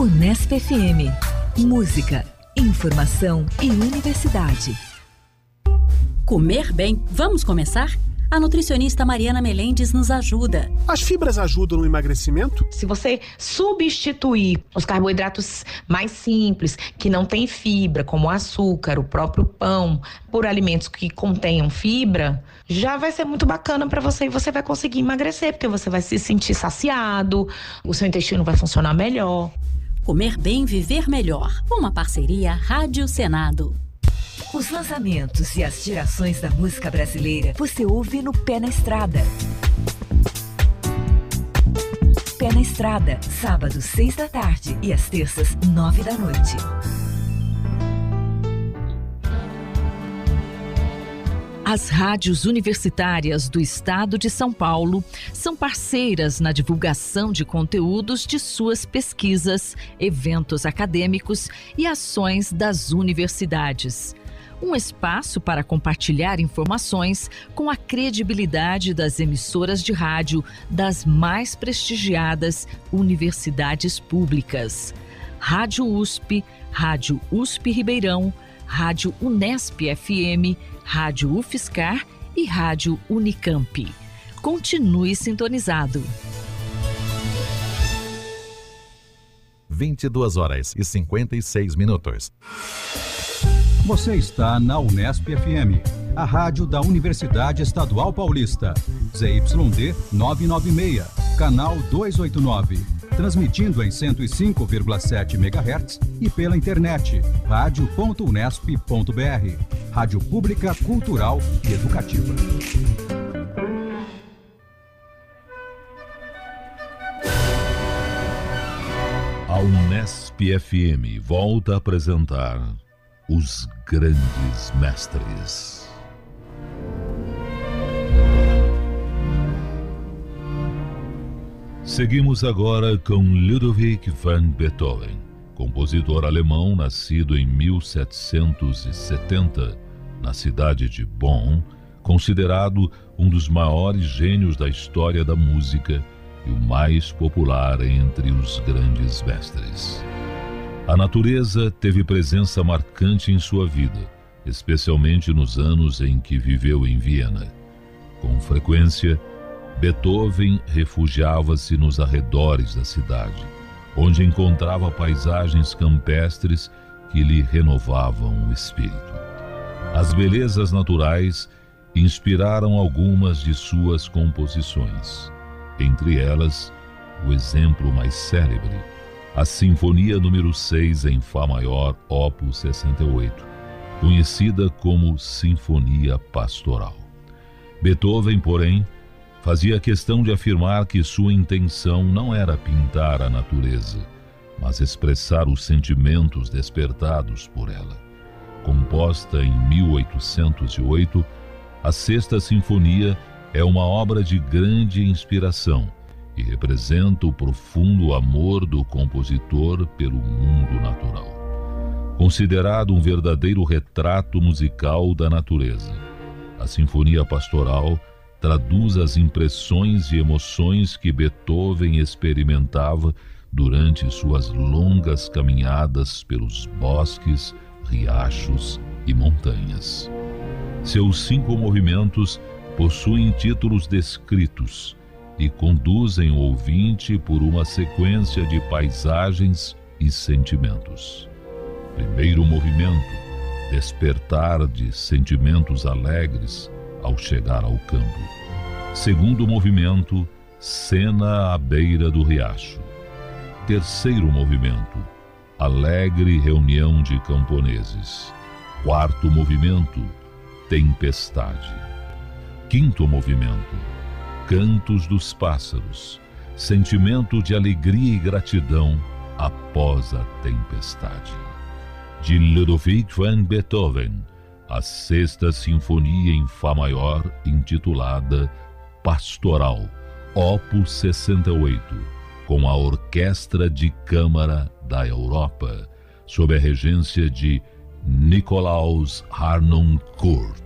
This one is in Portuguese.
Unesp FM. Música, informação e universidade. Comer bem. Vamos começar? A nutricionista Mariana Melendes nos ajuda. As fibras ajudam no emagrecimento? Se você substituir os carboidratos mais simples, que não têm fibra, como o açúcar, o próprio pão, por alimentos que contenham fibra, já vai ser muito bacana para você e você vai conseguir emagrecer, porque você vai se sentir saciado, o seu intestino vai funcionar melhor. Comer bem, viver melhor. Uma parceria Rádio Senado. Os lançamentos e as tirações da música brasileira você ouve no Pé na Estrada. Pé na Estrada, sábado 6 da tarde e às terças 9 da noite. As rádios universitárias do estado de São Paulo são parceiras na divulgação de conteúdos de suas pesquisas, eventos acadêmicos e ações das universidades. Um espaço para compartilhar informações com a credibilidade das emissoras de rádio das mais prestigiadas universidades públicas. Rádio USP, Rádio USP Ribeirão, Rádio Unesp FM, Rádio UFSCar e Rádio Unicamp. Continue sintonizado. 22h56. Você está na Unesp FM, a rádio da Universidade Estadual Paulista. ZYD 996, canal 289. Transmitindo em 105,7 MHz e pela internet, radio.unesp.br. Rádio Pública, Cultural e Educativa. A Unesp FM volta a apresentar Os Grandes Mestres. Seguimos agora com Ludwig van Beethoven, compositor alemão nascido em 1770, na cidade de Bonn, considerado um dos maiores gênios da história da música e o mais popular entre os grandes mestres. A natureza teve presença marcante em sua vida, especialmente nos anos em que viveu em Viena. Com frequência, Beethoven refugiava-se nos arredores da cidade, onde encontrava paisagens campestres que lhe renovavam o espírito. As belezas naturais inspiraram algumas de suas composições, entre elas, o exemplo mais célebre, a Sinfonia número 6 em Fá maior, Opus 68, conhecida como Sinfonia Pastoral. Beethoven, porém, fazia questão de afirmar que sua intenção não era pintar a natureza, mas expressar os sentimentos despertados por ela. Composta em 1808, a Sexta Sinfonia é uma obra de grande inspiração e representa o profundo amor do compositor pelo mundo natural. Considerado um verdadeiro retrato musical da natureza, a Sinfonia Pastoral traduz as impressões e emoções que Beethoven experimentava durante suas longas caminhadas pelos bosques, riachos e montanhas. Seus 5 movimentos possuem títulos descritos e conduzem o ouvinte por uma sequência de paisagens e sentimentos. Primeiro movimento, despertar de sentimentos alegres ao chegar ao campo. Segundo movimento, cena à beira do riacho. Terceiro movimento, alegre reunião de camponeses. Quarto movimento, tempestade. Quinto movimento, cantos dos pássaros, sentimento de alegria e gratidão após a tempestade. De Ludwig van Beethoven, a Sexta Sinfonia em Fá maior, intitulada Pastoral, Opus 68, com a Orquestra de Câmara da Europa, sob a regência de Nikolaus Harnoncourt.